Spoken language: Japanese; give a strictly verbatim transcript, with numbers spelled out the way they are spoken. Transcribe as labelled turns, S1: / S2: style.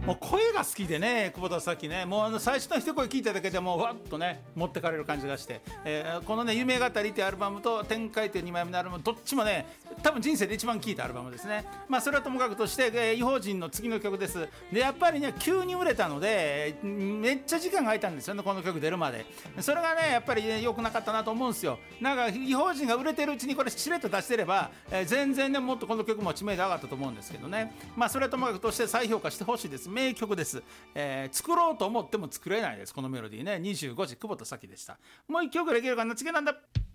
S1: もう声が好きでね、久保田早紀ね、もうあの最初の一声聞いただけでもうわっとね持ってかれる感じがして、えー、このね夢語りというアルバムと展開というにまいめのアルバム、どっちもね多分人生で一番聴いたアルバムですね。まあそれはともかくとして、えー、異邦人の次の曲です。でやっぱりね急に売れたのでめっちゃ時間が空いたんですよね、この曲出るまで。それがねやっぱり良、ね、くなかったなと思うんですよ。なんか異邦人が売れてるうちにこれしれっと出してれば、えー、全然ねもっとこの曲も知名度上がったと思うんですけどね。まあそれはともかくとして再評価してほしいです。名曲です。えー、作ろうと思っても作れないです、このメロディーね。にじゅうごじ久保田早紀でした。もう一曲できるかな、次なんだ。